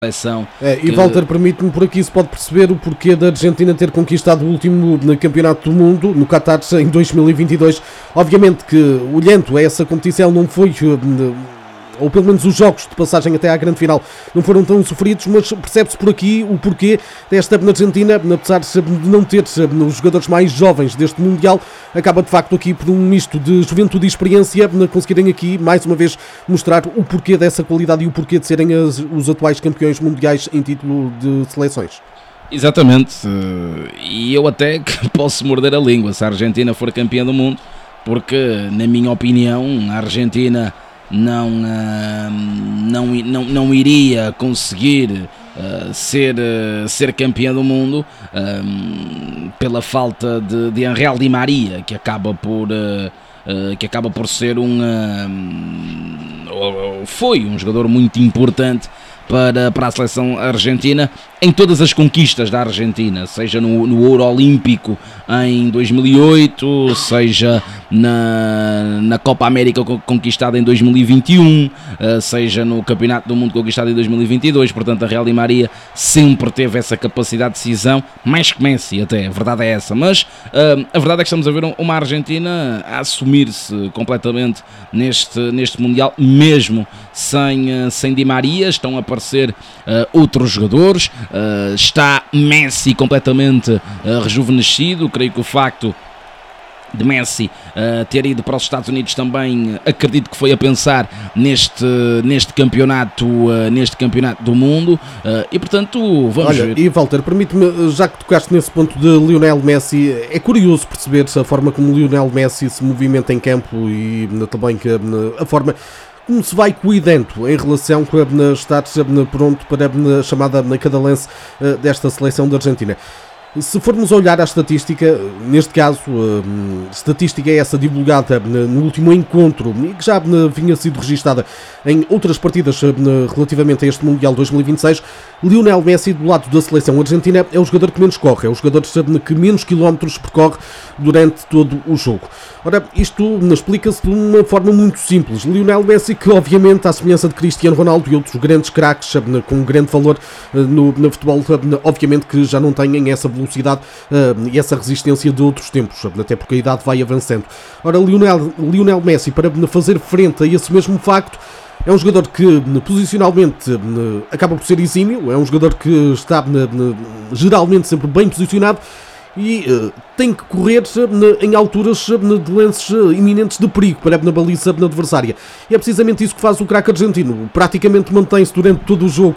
seleção. E Walter, permite-me, por aqui se pode perceber o porquê da Argentina ter conquistado o último campeonato do mundo no Qatar em 2022. Obviamente que, olhando a essa competição, não foi, ou pelo menos os jogos de passagem até à grande final não foram tão sofridos, mas percebe-se por aqui o porquê desta Argentina, apesar de não ter os jogadores mais jovens deste Mundial, acaba de facto aqui por um misto de juventude e experiência, conseguirem aqui mais uma vez mostrar o porquê dessa qualidade e o porquê de serem os atuais campeões mundiais em título de seleções. Exatamente, e eu até que posso morder a língua se a Argentina for campeã do mundo, porque na minha opinião a Argentina não iria conseguir ser campeã do mundo pela falta de Ángel Di Maria, que acaba por ser foi um jogador muito importante para a seleção argentina em todas as conquistas da Argentina, seja no Ouro Olímpico em 2008, seja na Copa América conquistada em 2021, seja no Campeonato do Mundo conquistado em 2022. Portanto, a Ángel Di Maria sempre teve essa capacidade de decisão, mais que Messi até, a verdade é essa. Mas a verdade é que estamos a ver uma Argentina a assumir-se completamente neste Mundial, mesmo sem Di Maria. Estão a aparecer outros jogadores, está Messi completamente rejuvenescido. Creio que o facto de Messi ter ido para os Estados Unidos também, acredito que foi a pensar neste campeonato do mundo, e portanto vamos ver. E Walter, permite-me, já que tocaste nesse ponto de Lionel Messi, é curioso perceber-se a forma como Lionel Messi se movimenta em campo e também a forma como se vai cuidando em relação a estar pronto para a chamada cada lance desta seleção da Argentina. Se formos olhar à estatística, neste caso, estatística é essa divulgada no último encontro e que já vinha sido registada em outras partidas relativamente a este Mundial 2026, Lionel Messi, do lado da seleção argentina, é o jogador que menos corre, é o jogador que menos quilómetros percorre durante todo o jogo. Ora, isto explica-se de uma forma muito simples. Lionel Messi, que obviamente, à semelhança de Cristiano Ronaldo e outros grandes craques com grande valor no futebol, obviamente que já não têm essa velocidade e essa resistência de outros tempos, até porque a idade vai avançando. Ora, Lionel Messi, para fazer frente a esse mesmo facto, é um jogador que posicionalmente acaba por ser exímio, é um jogador que está geralmente sempre bem posicionado e tem que correr em alturas de lances iminentes de perigo para a baliza adversária. E é precisamente isso que faz o craque argentino. Praticamente mantém-se durante todo o jogo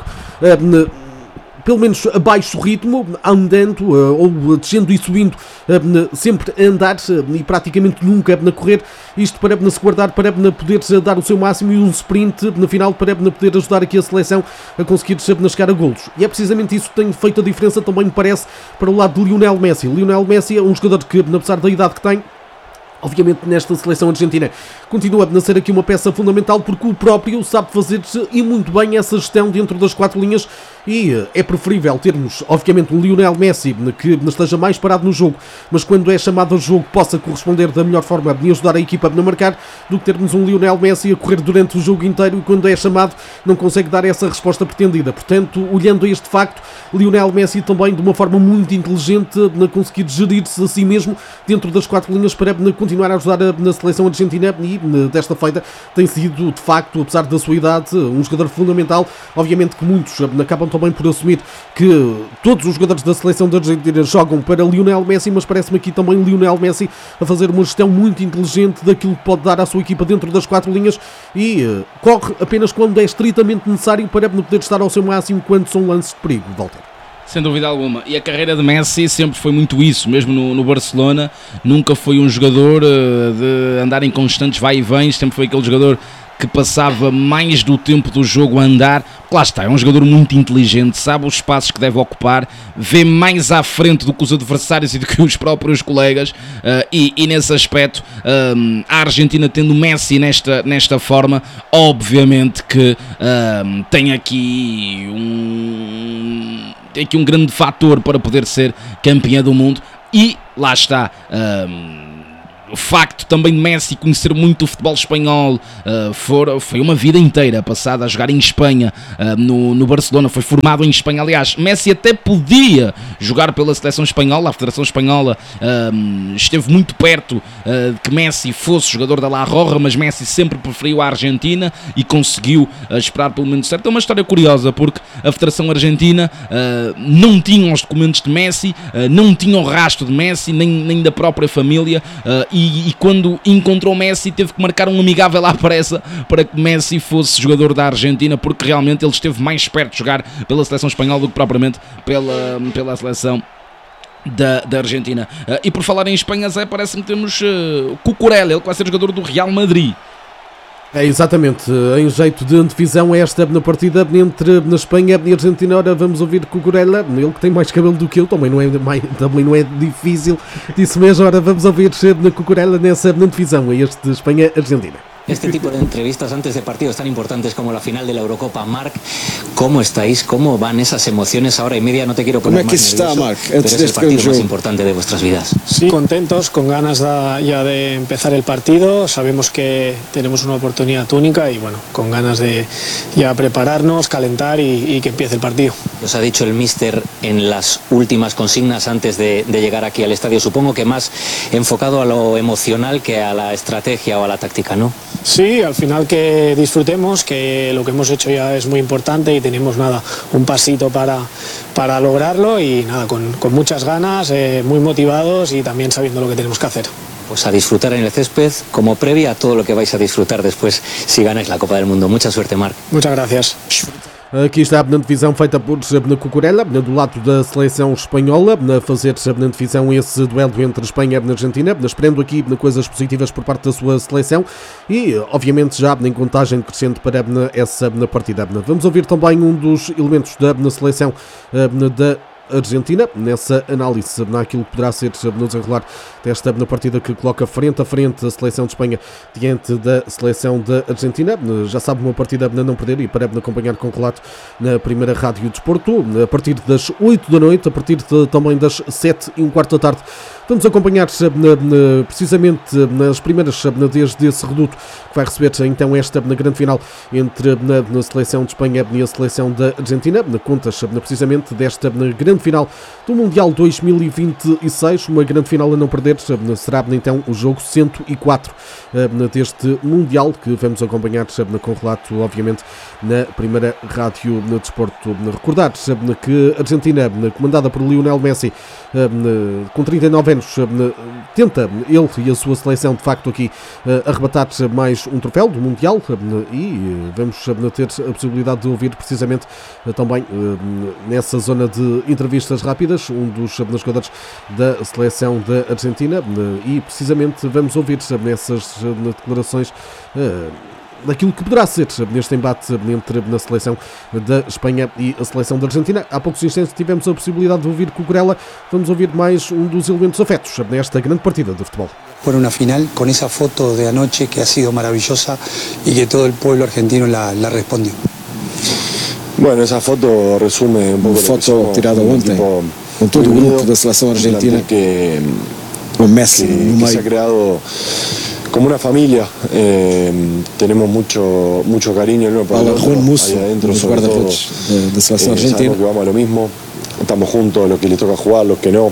pelo menos a baixo ritmo, andando ou descendo e subindo, sempre a andar e praticamente nunca a correr, isto para se guardar, para poder dar o seu máximo e um sprint na final para poder ajudar aqui a seleção a conseguir chegar a golos. E é precisamente isso que tem feito a diferença, também me parece, para o lado de Lionel Messi. Lionel Messi é um jogador que, apesar da idade que tem, obviamente nesta seleção argentina continua a ser aqui uma peça fundamental, porque o próprio sabe fazer e muito bem essa gestão dentro das quatro linhas, e é preferível termos obviamente um Lionel Messi que esteja mais parado no jogo, mas quando é chamado ao jogo possa corresponder da melhor forma e ajudar a equipa a marcar, do que termos um Lionel Messi a correr durante o jogo inteiro e quando é chamado não consegue dar essa resposta pretendida. Portanto, olhando a este facto, Lionel Messi também de uma forma muito inteligente a conseguir gerir-se a si mesmo dentro das quatro linhas para continuar a ajudar na seleção argentina, e desta feita tem sido de facto, apesar da sua idade, um jogador fundamental. Obviamente que muitos acabam também por assumir que todos os jogadores da seleção da Argentina jogam para Lionel Messi, mas parece-me aqui também Lionel Messi a fazer uma gestão muito inteligente daquilo que pode dar à sua equipa dentro das quatro linhas e corre apenas quando é estritamente necessário para poder estar ao seu máximo quando são lances de perigo. Walter. Sem dúvida alguma, e a carreira de Messi sempre foi muito isso, mesmo no Barcelona, nunca foi um jogador de andar em constantes vai e vens, sempre foi aquele jogador que passava mais do tempo do jogo a andar. Lá está, é um jogador muito inteligente, sabe os espaços que deve ocupar, vê mais à frente do que os adversários e do que os próprios colegas, e nesse aspecto, a Argentina tendo Messi nesta forma, obviamente que tem aqui um grande fator para poder ser campeã do mundo. E lá está, O facto também de Messi conhecer muito o futebol espanhol, foi uma vida inteira passada a jogar em Espanha, no Barcelona, foi formado em Espanha. Aliás, Messi até podia jogar pela seleção espanhola, a Federação Espanhola esteve muito perto de que Messi fosse jogador da La Roja, mas Messi sempre preferiu a Argentina e conseguiu esperar pelo momento certo. É uma história curiosa, porque a Federação Argentina não tinha os documentos de Messi, não tinha o rastro de Messi, nem da própria família, e quando encontrou Messi teve que marcar um amigável à pressa para que Messi fosse jogador da Argentina, porque realmente ele esteve mais perto de jogar pela seleção espanhola do que propriamente pela seleção da Argentina. E por falar em Espanha, Zé, parece-me que temos Cucurella, ele que vai ser jogador do Real Madrid. É exatamente, em jeito de antevisão esta na partida entre na Espanha e Argentina. Ora, vamos ouvir Cucurella, ele que tem mais cabelo do que eu, também não é difícil, disse mesmo. Ora, vamos ouvir na Cucurella nessa antevisão a este Espanha-Argentina. Este tipo de entrevistas antes de partidos tan importantes como la final de la Eurocopa. Marc, ¿cómo estáis? ¿Cómo van esas emociones ahora y media? No te quiero poner más nervioso, Marc? Pero es el partido más importante de vuestras vidas. Sí, contentos, con ganas ya de empezar el partido. Sabemos que tenemos una oportunidad única y bueno, con ganas de ya prepararnos, calentar y que empiece el partido. Os ha dicho el míster en las últimas consignas antes de llegar aquí al estadio, supongo que más enfocado a lo emocional que a la estrategia o a la táctica, ¿no? Sí, al final que disfrutemos, que lo que hemos hecho ya es muy importante y tenemos un pasito para lograrlo y con muchas ganas, muy motivados y también sabiendo lo que tenemos que hacer. Pues a disfrutar en el césped como previa a todo lo que vais a disfrutar después si ganáis la Copa del Mundo. Mucha suerte, Marc. Muchas gracias. Aqui está a divisão feita por Cucurella, do lado da seleção espanhola, a fazer na divisão esse duelo entre Espanha e Argentina, esperando aqui coisas positivas por parte da sua seleção e, obviamente, já em contagem crescente para essa partida. Vamos ouvir também um dos elementos da seleção da Argentina, nessa análise naquilo que poderá ser no desenrolar desta partida que coloca frente a frente a seleção de Espanha diante da seleção da Argentina. Já sabe, uma partida a não perder e para acompanhar com relato na primeira Rádio Desporto, a partir das 8 da noite, a partir também das 7:15 da tarde. Vamos acompanhar precisamente nas primeiras desde esse reduto que vai receber então esta grande final entre a seleção de Espanha e a seleção da Argentina, contas precisamente desta grande final do Mundial 2026, uma grande final a não perder, será então o jogo 104 deste Mundial que vamos acompanhar com relato, obviamente, na primeira Rádio no Desporto. Recordar que a Argentina, comandada por Lionel Messi, com 39 anos, tenta ele e a sua seleção de facto aqui arrebatar mais um troféu do Mundial e vamos ter a possibilidade de ouvir precisamente também nessa zona de entrevistas rápidas um dos jogadores da seleção da Argentina e precisamente vamos ouvir nessas declarações daquilo que poderá ser neste embate entre a seleção da Espanha e a seleção da Argentina. Há poucos instantes tivemos a possibilidade de ouvir Cucurella, vamos ouvir mais um dos elementos afetos nesta grande partida de futebol. Por una final con esa foto de anoche que ha sido maravillosa y que todo el pueblo argentino la respondió. Bueno, esa foto resume un poco foto tirada ontem com todo o grupo da seleção argentina, com Messi no meio. Se ha creado como una familia, tenemos mucho cariño el uno para el otro, ahí adentro, sobre todo, sabemos que vamos a lo mismo, estamos juntos, los que les toca jugar, los que no,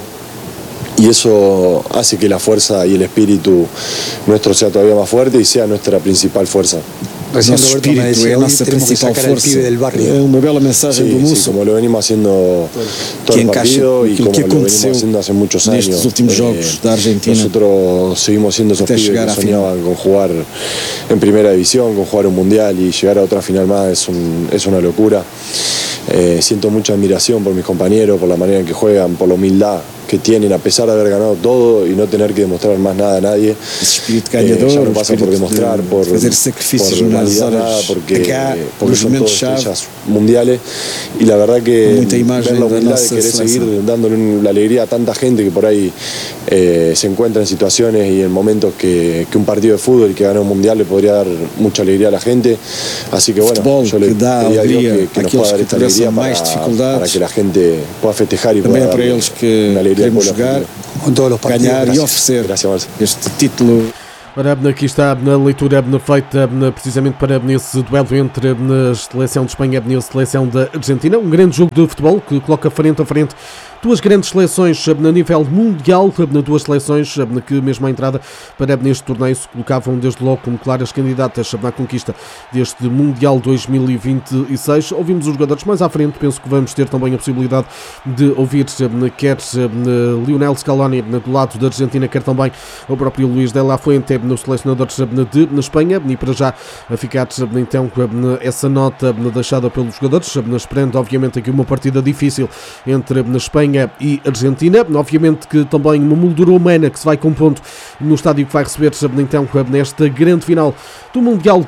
y eso hace que la fuerza y el espíritu nuestro sea todavía más fuerte y sea nuestra principal fuerza. Recién Roberto me decía, hoy tenemos que sacar al pibe del barrio. É uma bela mensagem do Musso, como lo venimos haciendo todo el partido y como lo venimos haciendo hace muchos años. Nestes últimos jogos da Argentina, nosotros seguimos siendo esos pibes que soñaban con jugar en primera división, con jugar un mundial y llegar a otra final más es una locura. Siento mucha admiración por mis compañeros, por la manera en que juegan, por la humildad que tienen a pesar de haber ganado todo y no tener que demostrar más nada a nadie. Ya no pasa por demostrar, por validar nada, porque son todos estrellas mundiales y la verdad que ver la humildad de querer seguir dándole la alegría a tanta gente que por ahí se encuentra en situaciones y en momentos que un partido de fútbol y que gana un mundial le podría dar mucha alegría a la gente, así que bueno, yo le pediría a Dios que nos pueda dar esta alegría para que la gente pueda festejar y pueda dar una alegría queremos jogar, con todos los partidos. ganhar e Gracias. oferecer Gracias, este título. Ora, aqui está a leitura feita precisamente para esse duelo entre a seleção de Espanha e a seleção da Argentina. Um grande jogo de futebol que coloca frente a frente duas grandes seleções a nível mundial, duas seleções que mesmo à entrada para neste torneio se colocavam desde logo como claras candidatas à conquista deste Mundial 2026. Ouvimos os jogadores mais à frente, penso que vamos ter também a possibilidade de ouvir quer Lionel Scaloni do lado da Argentina, quer também o próprio Luís de la Fuente no selecionador de Espanha, e para já a ficar então essa nota deixada pelos jogadores, esperando obviamente aqui uma partida difícil entre Espanha e Argentina, obviamente que também uma moldura humana que se vai compondo no estádio que vai receber então nesta grande final do Mundial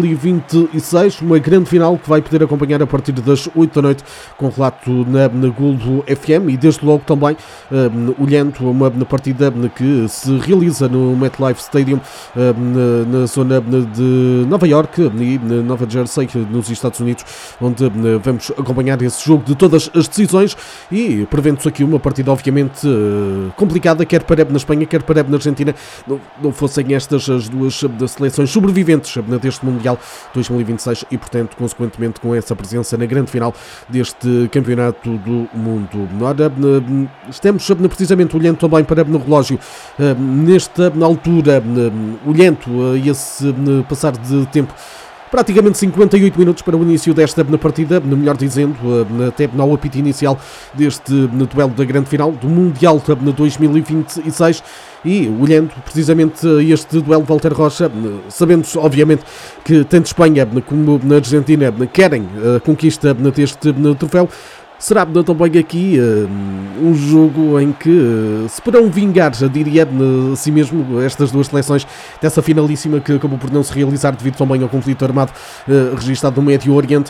2026, uma grande final que vai poder acompanhar a partir das 8 da noite com relato na Globo FM e desde logo também olhando uma partida que se realiza no MetLife Stadium na zona de Nova York e Nova Jersey nos Estados Unidos, onde vamos acompanhar esse jogo de todas as decisões e prevendo-se aqui uma partida obviamente complicada, quer para na Espanha, quer para na Argentina, não fossem estas as duas seleções sobreviventes deste Mundial 2026 e portanto consequentemente com essa presença na grande final deste Campeonato do Mundo. Ora, estamos precisamente olhando também para no relógio nesta altura, olhando a esse passar de tempo, praticamente 58 minutos para o início desta partida, melhor dizendo, até ao apito inicial deste duelo da grande final do Mundial 2026 e olhando precisamente este duelo de Walter Rocha, sabendo obviamente que tanto Espanha como na Argentina querem a conquista deste troféu. Será também aqui um jogo em que se poderão vingar, diria assim mesmo, estas duas seleções dessa finalíssima que acabou por não se realizar devido também ao conflito armado registado no Médio Oriente.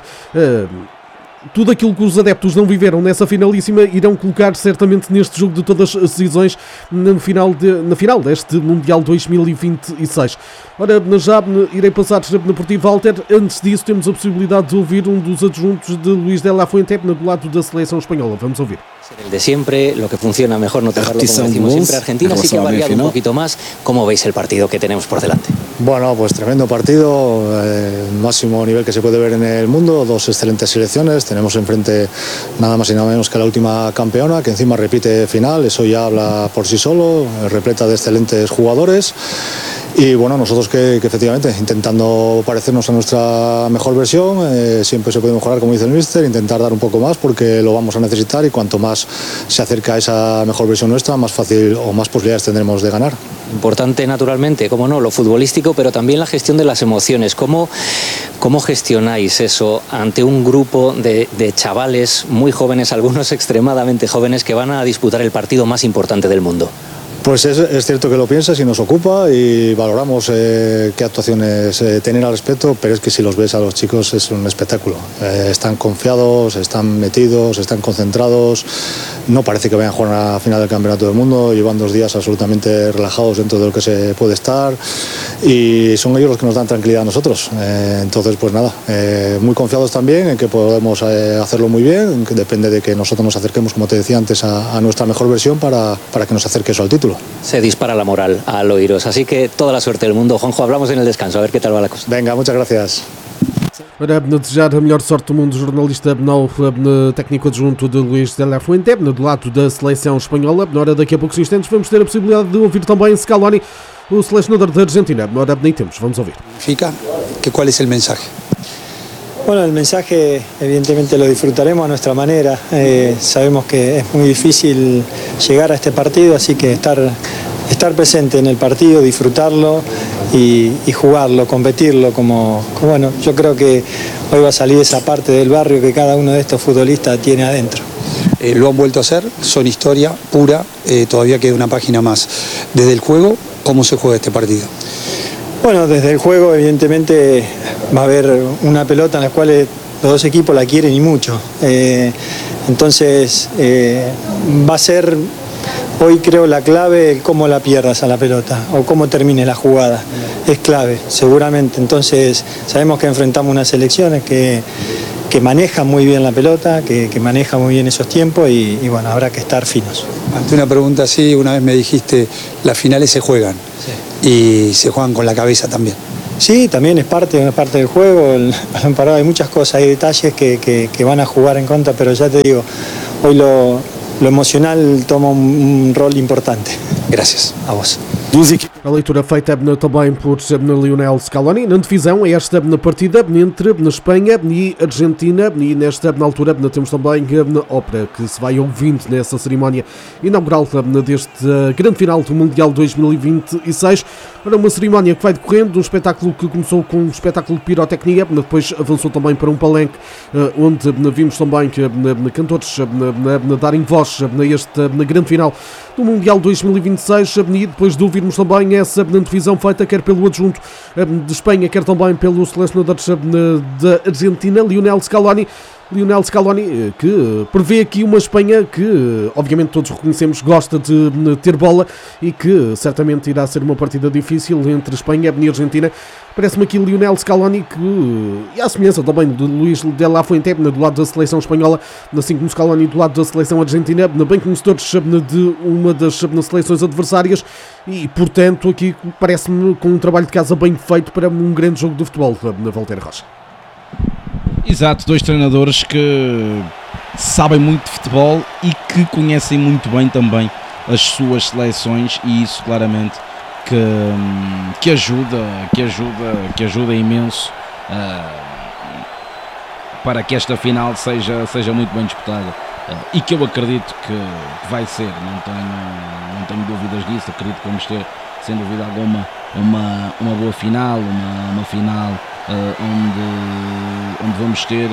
Tudo aquilo que os adeptos não viveram nessa finalíssima irão colocar certamente neste jogo de todas as decisões na final deste Mundial 2026. Ora, já irei passar por ti, Walter. Antes disso, temos a possibilidade de ouvir um dos adjuntos de Luís de la Fuente do lado da seleção espanhola. Vamos ouvir. El de siempre, lo que funciona mejor no tocarlo, como decimos siempre. Argentina sí que ha variado un poquito más. ¿Cómo veis el partido que tenemos por delante? Bueno, pues tremendo partido, máximo nivel que se puede ver en el mundo, dos excelentes selecciones, tenemos enfrente nada más y nada menos que la última campeona, que encima repite final, eso ya habla por sí solo, repleta de excelentes jugadores. Y bueno, nosotros que efectivamente intentando parecernos a nuestra mejor versión, siempre se puede mejorar, como dice el míster, intentar dar un poco más porque lo vamos a necesitar y cuanto más se acerca a esa mejor versión nuestra, más fácil o más posibilidades tendremos de ganar. Importante naturalmente, como no, lo futbolístico, pero también la gestión de las emociones. ¿Cómo gestionáis eso ante un grupo de chavales muy jóvenes, algunos extremadamente jóvenes, que van a disputar el partido más importante del mundo? Pues es cierto que lo piensas y nos ocupa y valoramos qué actuaciones tener al respecto, pero es que si los ves a los chicos es un espectáculo. Están confiados, están metidos, están concentrados, no parece que vayan a jugar a la final del Campeonato del Mundo, llevan 2 días absolutamente relajados dentro de lo que se puede estar y son ellos los que nos dan tranquilidad a nosotros. Entonces, pues nada, muy confiados también en que podemos hacerlo muy bien, que depende de que nosotros nos acerquemos, como te decía antes, a nuestra mejor versión para que nos acerque eso al título. Se dispara la moral al oíros, así que toda la suerte del mundo. Juanjo, hablamos en el descanso, a ver qué tal va la cosa. Venga, muchas gracias. Para desejar a melhor sorte do mundo, jornalista técnico adjunto de Luís de la Fuente, do lado da seleção espanhola. Na hora daqui a poucos instantes vamos ter a possibilidade de ouvir também Scaloni, o selecionador da Argentina. Na hora nem temos, vamos ouvir. ¿Cuál es el mensaje? Bueno, el mensaje evidentemente lo disfrutaremos a nuestra manera. Sabemos que es muy difícil llegar a este partido, así que estar presente en el partido, disfrutarlo y jugarlo, competirlo como bueno, yo creo que hoy va a salir esa parte del barrio que cada uno de estos futbolistas tiene adentro. Lo han vuelto a hacer, son historia pura, todavía queda una página más. Desde el juego, ¿cómo se juega este partido? Bueno, desde el juego evidentemente va a haber una pelota en la cual los dos equipos la quieren y mucho. Entonces va a ser hoy creo la clave cómo la pierdas a la pelota o cómo termine la jugada. Es clave, seguramente. Entonces sabemos que enfrentamos unas selecciones que que maneja muy bien la pelota, que maneja muy bien esos tiempos y bueno, habrá que estar finos. Ante una pregunta así, una vez me dijiste, las finales se juegan, sí, y se juegan con la cabeza también. Sí, también es parte del juego, el balón parado, hay muchas cosas, hay detalles que van a jugar en contra, pero ya te digo, hoy lo emocional toma um rol importante. Gracias. A vos. A leitura feita também por Lionel Scaloni na divisão, esta partida entre Espanha e Argentina, e nesta altura temos também a ópera que se vai ouvindo nessa cerimónia inaugural deste grande final do Mundial 2026. Ora, uma cerimónia que vai decorrendo, um espetáculo que começou com um espetáculo de pirotecnia, depois avançou também para um palenque onde vimos também cantores darem voz a este grande final do Mundial 2026, e depois de ouvirmos também essa divisão feita quer pelo adjunto de Espanha, quer também pelo selecionador da Argentina, Lionel Scaloni, que prevê aqui uma Espanha que, obviamente, todos reconhecemos, gosta de ter bola e que certamente irá ser uma partida difícil entre Espanha e Argentina. Parece-me aqui Lionel Scaloni que, e à semelhança também de Luís de la Fuente, do lado da seleção espanhola, assim como Scaloni do lado da seleção argentina, bem conhecedores de uma das seleções adversárias e, portanto, aqui parece-me com um trabalho de casa bem feito para um grande jogo de futebol na Valteira Rocha. Exato, dois treinadores que sabem muito de futebol e que conhecem muito bem também as suas seleções, e isso claramente que ajuda imenso para que esta final seja muito bem disputada, e que eu acredito que vai ser, não tenho dúvidas disso. Acredito que vamos ter, sem dúvida alguma, uma boa final, uma final onde vamos ter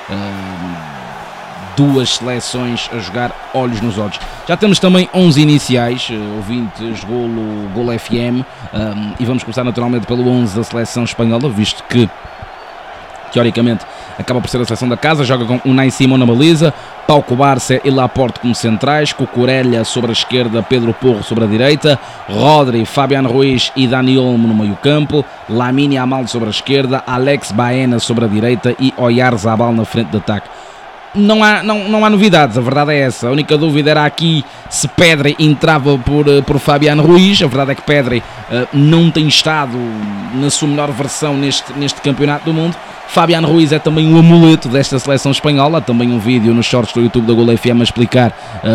duas seleções a jogar olhos nos olhos. Já temos também 11 iniciais, ouvintes Golo FM, e vamos começar naturalmente pelo 11 da seleção espanhola, visto que teoricamente acaba por ser a seleção da casa. Joga com Unai Simón na baliza, Pau Cubarsí e Laporte como centrais, Cucurella sobre a esquerda, Pedro Porro sobre a direita, Rodri, Fabián Ruiz e Dani Olmo no meio campo, Lamine Yamal sobre a esquerda, Alex Baena sobre a direita e Oyarzabal na frente de ataque. Não há novidades, a verdade é essa. A única dúvida era aqui se Pedri entrava por Fabián Ruiz. A verdade é que Pedri não tem estado na sua melhor versão neste campeonato do mundo. Fabián Ruiz é também o amuleto desta seleção espanhola. Há também um vídeo nos shorts do YouTube da Golo FM a explicar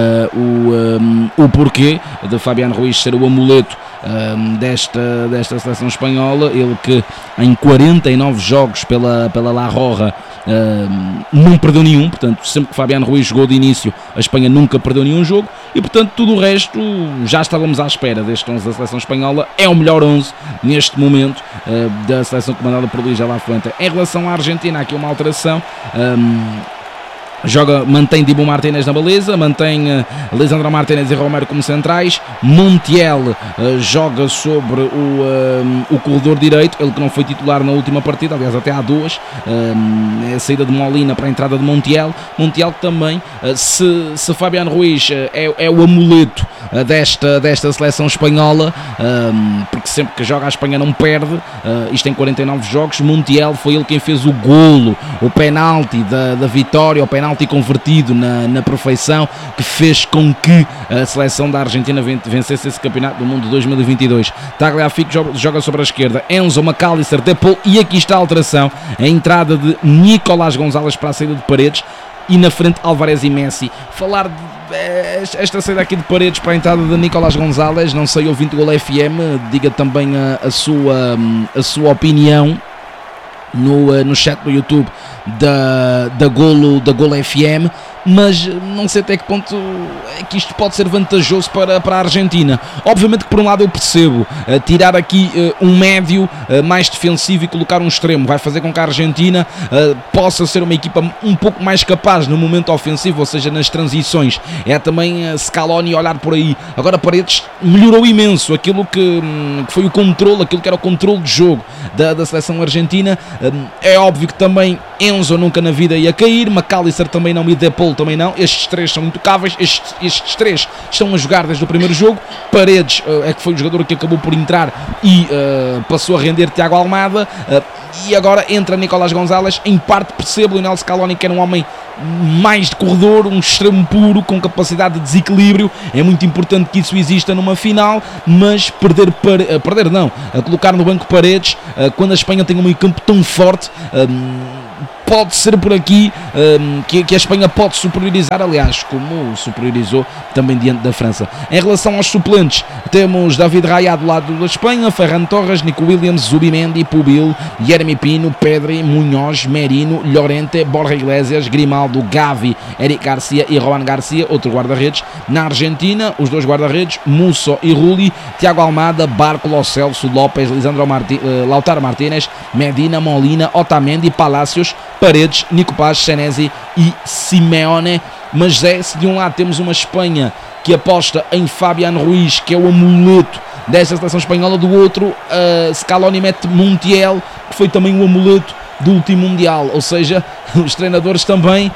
o porquê de Fabián Ruiz ser o amuleto desta seleção espanhola. Ele que em 49 jogos pela La Roja não perdeu nenhum, portanto sempre que Fabián Ruiz jogou de início a Espanha nunca perdeu nenhum jogo, e portanto tudo o resto já estávamos à espera deste 11 da seleção espanhola. É o melhor 11 neste momento da seleção comandada por Luís de la Fuente. Em relação à Argentina, aqui uma alteração. Mantém Dibu Martínez na baliza, mantém Lisandro Martínez e Romero como centrais. Montiel joga sobre o corredor direito, ele que não foi titular na última partida, aliás até há duas. É a saída de Molina para a entrada de Montiel que também, se Fabián Ruiz é o amuleto desta seleção espanhola, porque sempre que joga a Espanha não perde, isto em 49 jogos. Montiel foi ele quem fez o golo, o penalti da vitória, o penalti convertido na perfeição, que fez com que a seleção da Argentina vencesse esse campeonato do mundo de 2022. Tagliafico joga sobre a esquerda, Enzo, McAllister, Depol, e aqui está a alteração, a entrada de Nicolás González para a saída de Paredes, e na frente Álvarez e Messi. Falar esta saída aqui de Paredes para a entrada de Nicolás González, não sei, ouvinte do Golo FM, diga também a sua opinião no chat do YouTube da Golo FM, mas não sei até que ponto é que isto pode ser vantajoso para a Argentina. Obviamente que por um lado eu percebo, tirar aqui um médio mais defensivo e colocar um extremo vai fazer com que a Argentina possa ser uma equipa um pouco mais capaz no momento ofensivo, ou seja, nas transições. É também Scaloni olhar por aí. Agora Paredes melhorou imenso aquilo que foi o controle, aquilo que era o controle de jogo da seleção argentina. É óbvio que também Enzo nunca na vida ia cair, McAllister também não e Depol também não. Estes três são intocáveis, estes três estão a jogar desde o primeiro jogo. Paredes é que foi o jogador que acabou por entrar e passou a render Tiago Almada, e agora entra Nicolás Gonzalez. Em parte percebo o Lionel Scaloni, que era um homem mais de corredor, um extremo puro com capacidade de desequilíbrio. É muito importante que isso exista numa final, mas colocar no banco Paredes quando a Espanha tem um meio campo tão forte, pode ser por aqui que a Espanha pode superiorizar, aliás, como superiorizou também diante da França. Em relação aos suplentes, temos David Raya do lado da Espanha, Ferran Torres, Nico Williams, Zubimendi, Pubil, Jeremy Pino, Pedri, Munhoz, Merino, Llorente, Borja Iglesias, Grimaldo, Gavi, Eric Garcia e Juan Garcia, outro guarda-redes. Na Argentina, os dois guarda-redes, Musso e Rulli, Tiago Almada, Barco, Lo Celso, López, Lautaro Martínez, Medina, Molina, Otamendi, Palacios, Paredes, Nico Paz, Senesi e Simeone. Mas se de um lado temos uma Espanha que aposta em Fabián Ruiz, que é o amuleto desta seleção espanhola, do outro Scaloni mete Montiel, que foi também o amuleto do último Mundial. Ou seja, os treinadores também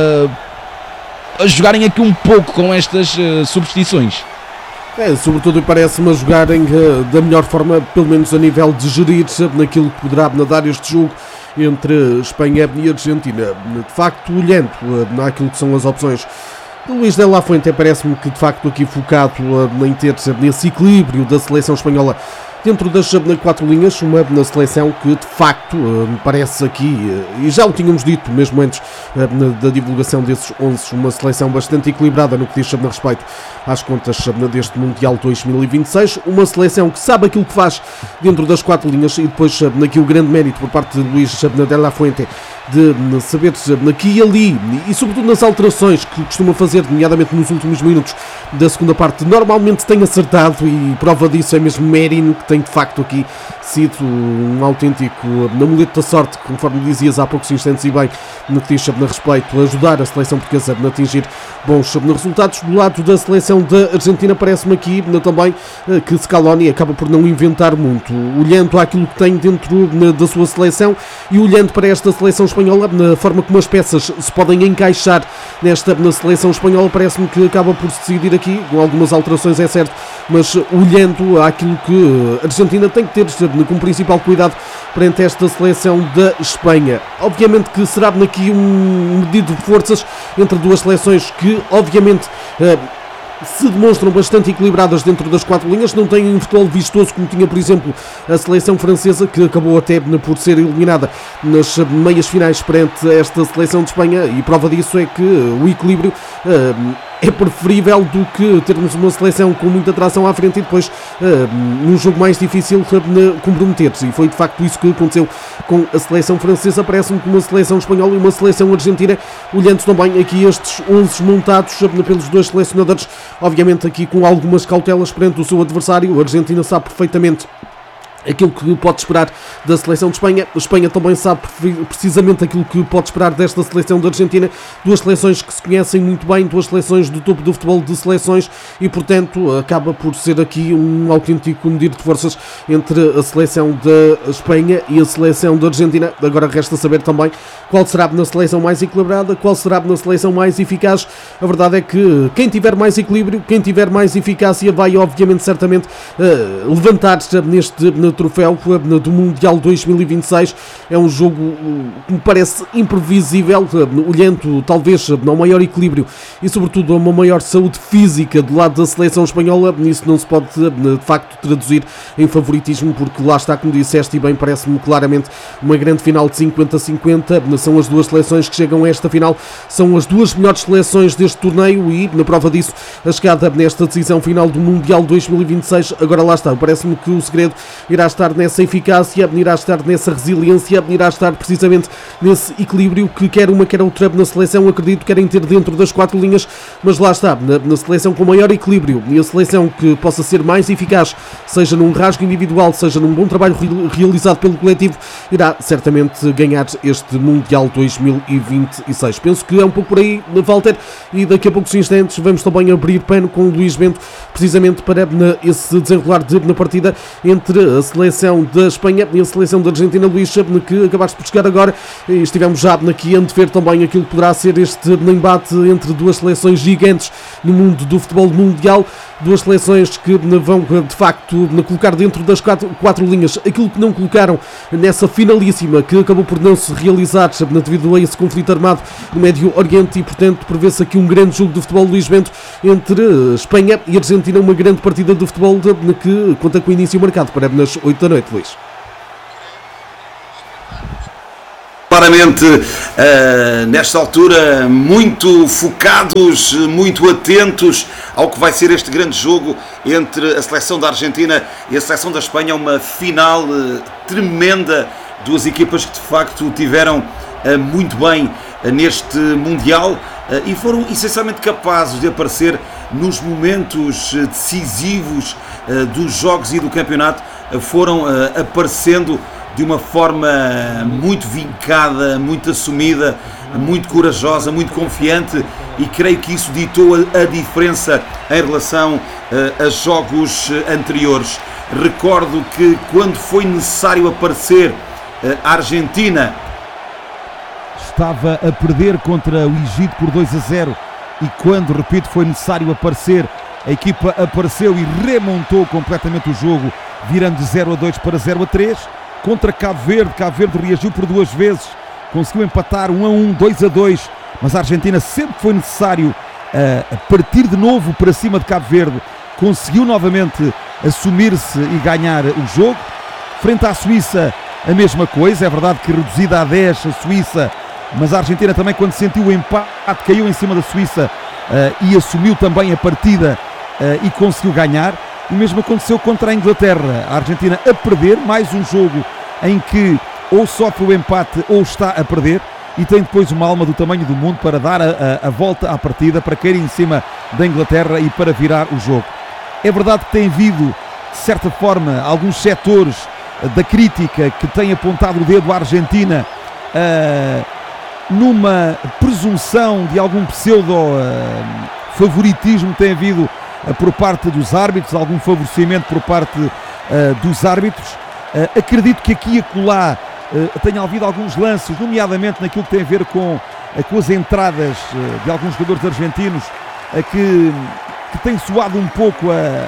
a jogarem aqui um pouco com estas substituições. Sobretudo parece-me a jogarem da melhor forma, pelo menos a nível de gerir naquilo que poderá dar este jogo entre Espanha e Argentina. De facto, olhando naquilo que são as opções de Luís de la Fuente, parece-me que de facto aqui focado em ter nesse equilíbrio da seleção espanhola dentro das 4 linhas, uma seleção que de facto me parece aqui, e já o tínhamos dito mesmo antes da divulgação desses 11, uma seleção bastante equilibrada no que diz respeito às contas deste Mundial 2026, uma seleção que sabe aquilo que faz dentro das 4 linhas, e depois aqui o grande mérito por parte de Luís de la Fuente de saber aqui e ali, e sobretudo nas alterações que costuma fazer, nomeadamente nos últimos minutos da segunda parte, normalmente tem acertado, e prova disso é mesmo Merino, que tem de facto aqui sido um autêntico amuleto da sorte, conforme dizias há poucos instantes e bem, no que diz a respeito a ajudar a seleção portuguesa a atingir bons resultados. Do lado da seleção da Argentina, parece-me aqui também que Scaloni acaba por não inventar muito, olhando àquilo que tem dentro da sua seleção e olhando para esta seleção espanhola, na forma como as peças se podem encaixar na seleção espanhola, parece-me que acaba por se decidir aqui, com algumas alterações é certo, mas olhando àquilo que a Argentina tem que ter como principal cuidado perante esta seleção da Espanha. Obviamente que será aqui um medido de forças entre duas seleções que obviamente se demonstram bastante equilibradas dentro das 4 linhas, não têm um futebol vistoso como tinha, por exemplo, a seleção francesa, que acabou até por ser eliminada nas meias finais perante esta seleção de Espanha, e prova disso é que o equilíbrio é preferível do que termos uma seleção com muita atração à frente e depois num jogo mais difícil comprometer-se, e foi de facto isso que aconteceu com a seleção francesa. Parece-me que uma seleção espanhola e uma seleção argentina, olhando também aqui estes 11 montados pelos dois selecionadores, obviamente aqui com algumas cautelas perante o seu adversário. A Argentina sabe perfeitamente aquilo que pode esperar da seleção de Espanha. A Espanha também sabe precisamente aquilo que pode esperar desta seleção da Argentina. Duas seleções que se conhecem muito bem, duas seleções do topo do futebol de seleções, e portanto acaba por ser aqui um autêntico medir de forças entre a seleção da Espanha e a seleção da Argentina. Agora resta saber também qual será na seleção mais equilibrada, qual será na seleção mais eficaz. A verdade é que quem tiver mais equilíbrio, quem tiver mais eficácia, vai obviamente certamente levantar-se neste troféu do Mundial 2026. É um jogo que me parece imprevisível, olhando talvez ao maior equilíbrio e sobretudo a uma maior saúde física do lado da seleção espanhola. Isso não se pode de facto traduzir em favoritismo, porque lá está, como disseste e bem, parece-me claramente uma grande final de 50-50. São as duas seleções que chegam a esta final, são as duas melhores seleções deste torneio, e na prova disso a chegada nesta decisão final do Mundial 2026. Agora lá está, parece-me que o segredo irá estar nessa eficácia, irá estar nessa resiliência, irá estar precisamente nesse equilíbrio que quer uma quer outra na seleção, acredito que querem ter dentro das 4 linhas, mas lá está, na seleção com maior equilíbrio e a seleção que possa ser mais eficaz, seja num rasgo individual, seja num bom trabalho realizado pelo coletivo, irá certamente ganhar este Mundial 2026. Penso que é um pouco por aí, Walter, e daqui a poucos instantes vamos também abrir pano com o Luís Bento, precisamente para esse desenrolar na partida entre a seleção da Espanha e a seleção da Argentina, Luís, que acabaste por chegar agora, e estivemos já aqui a antever também aquilo que poderá ser este embate entre duas seleções gigantes no mundo do futebol mundial, duas seleções que vão de facto colocar dentro das quatro linhas aquilo que não colocaram nessa finalíssima que acabou por não se realizar devido a esse conflito armado no Médio Oriente, e portanto prevê-se aqui um grande jogo de futebol, Luís Bento, entre Espanha e Argentina, uma grande partida de futebol que conta com o início marcado para as 8 da noite, Luís. Claramente, nesta altura, muito focados, muito atentos ao que vai ser este grande jogo entre a seleção da Argentina e a seleção da Espanha, uma final tremenda, duas equipas que de facto tiveram muito bem neste Mundial e foram essencialmente capazes de aparecer nos momentos decisivos dos jogos e do campeonato, foram aparecendo de uma forma muito vincada, muito assumida, muito corajosa, muito confiante, e creio que isso ditou a diferença em relação a jogos anteriores. Recordo que quando foi necessário aparecer, a Argentina estava a perder contra o Egito por 2-0 e quando, repito, foi necessário aparecer, a equipa apareceu e remontou completamente o jogo, virando de 0-2 para 0-3. Contra Cabo Verde reagiu por duas vezes, conseguiu empatar 1-1, 2-2, mas a Argentina, sempre que foi necessário partir de novo para cima de Cabo Verde, conseguiu novamente assumir-se e ganhar o jogo. Frente à Suíça, a mesma coisa, é verdade que reduzida a 10 a Suíça, mas a Argentina também, quando sentiu o empate, caiu em cima da Suíça e assumiu também a partida e conseguiu ganhar. O mesmo aconteceu contra a Inglaterra, a Argentina a perder, mais um jogo em que ou sofre o empate ou está a perder, e tem depois uma alma do tamanho do mundo para dar a volta à partida, para cair em cima da Inglaterra e para virar o jogo. É verdade que tem havido, de certa forma, alguns setores da crítica que têm apontado o dedo à Argentina numa presunção de algum pseudo-favoritismo, tem havido por parte dos árbitros, algum favorecimento por parte dos árbitros. Acredito que aqui e acolá tenha havido alguns lances, nomeadamente naquilo que tem a ver com as entradas de alguns jogadores argentinos, que tem soado um pouco a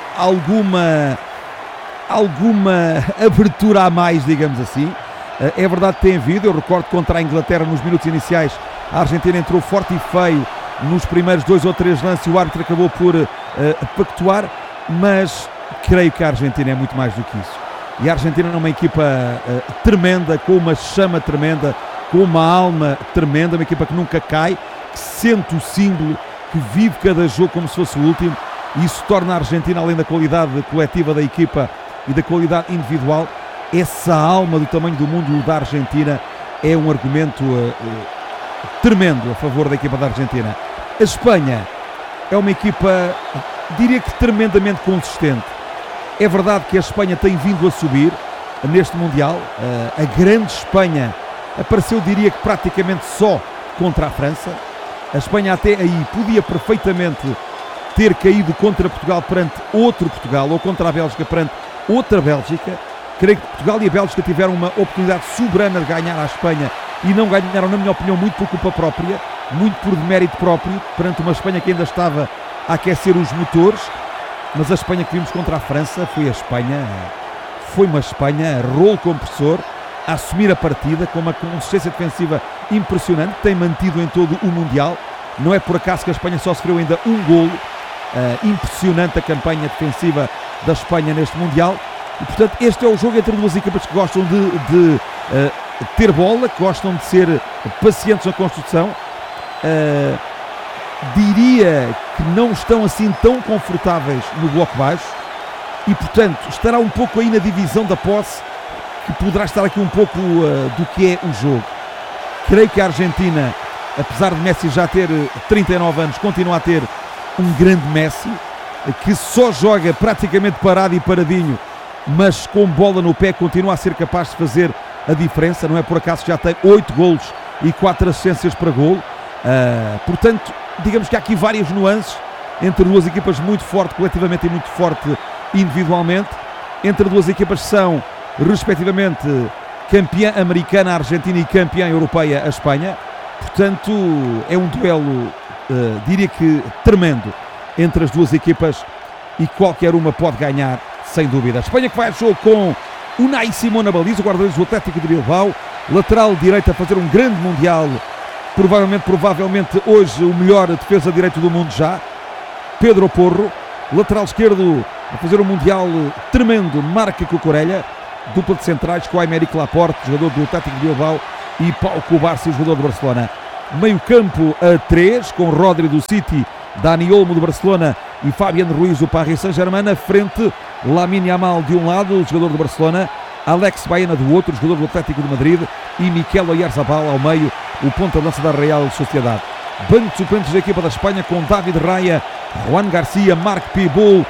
alguma abertura a mais, digamos assim. É verdade que tem havido, eu recordo contra a Inglaterra nos minutos iniciais, a Argentina entrou forte e feio nos primeiros 2 ou 3 lances e o árbitro acabou por pactuar, mas creio que a Argentina é muito mais do que isso. E a Argentina é uma equipa tremenda, com uma chama tremenda, com uma alma tremenda, uma equipa que nunca cai, que sente o símbolo, que vive cada jogo como se fosse o último, e isso torna a Argentina, além da qualidade coletiva da equipa e da qualidade individual, essa alma do tamanho do mundo da Argentina é um argumento tremendo a favor da equipa da Argentina. A Espanha é uma equipa, diria que tremendamente consistente. É verdade que a Espanha tem vindo a subir neste Mundial. A grande Espanha apareceu, diria que praticamente só contra a França. A Espanha até aí podia perfeitamente ter caído contra Portugal perante outro Portugal, ou contra a Bélgica perante outra Bélgica. Creio que Portugal e a Bélgica tiveram uma oportunidade soberana de ganhar à Espanha e não ganharam, na minha opinião, muito por culpa própria, muito por demérito próprio, perante uma Espanha que ainda estava a aquecer os motores. Mas a Espanha que vimos contra a França foi uma Espanha rolo compressor, a assumir a partida com uma consistência defensiva impressionante, que tem mantido em todo o Mundial. Não é por acaso que a Espanha só sofreu ainda um golo. Impressionante a campanha defensiva da Espanha neste Mundial. E portanto este é o jogo entre duas equipas que gostam de ter bola, que gostam de ser pacientes na construção. Diria que não estão assim tão confortáveis no bloco baixo e portanto estará um pouco aí na divisão da posse, que poderá estar aqui um pouco do que é o jogo. Creio que a Argentina, apesar de Messi já ter 39 anos, continua a ter um grande Messi, que só joga praticamente parado e paradinho, mas com bola no pé continua a ser capaz de fazer a diferença. Não é por acaso que já tem 8 golos e 4 assistências para golo. Portanto, digamos que há aqui várias nuances entre duas equipas muito fortes coletivamente e muito forte individualmente. entre duas equipas que são, respectivamente, campeã americana, a Argentina, e campeã europeia, a Espanha. Portanto, é um duelo, diria que tremendo, entre as duas equipas, e qualquer uma pode ganhar, sem dúvida. A Espanha que vai a jogo com Unai Simón na baliza, o guarda-redes do Atlético de Bilbao, lateral direito a fazer um grande mundial, provavelmente hoje o melhor defesa direito do mundo já, Pedro Porro. Lateral esquerdo a fazer um mundial tremendo, Marc Cucurella. Dupla de centrais com Aymeric Laporte, jogador do Atlético de Bilbao, e Pau Cubarsí, jogador do Barcelona. Meio campo a 3, com Rodri do City, Dani Olmo do Barcelona e Fabián Ruiz do Paris Saint-Germain. Na frente, Lamine Yamal de um lado, jogador do Barcelona, Alex Baena do outro, jogador do Atlético de Madrid, e Mikel Oyarzabal ao meio, o ponta-lança da Real Sociedade. Banco de suplentes da equipa da Espanha com David Raya, Juan Garcia, Marc Pubil,